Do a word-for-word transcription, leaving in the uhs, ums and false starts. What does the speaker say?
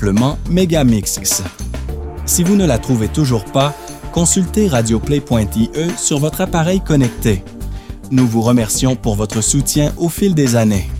simplement Megamix. Si vous ne la trouvez toujours pas, consultez radioplay point i e sur votre appareil connecté. Nous vous remercions pour votre soutien au fil des années.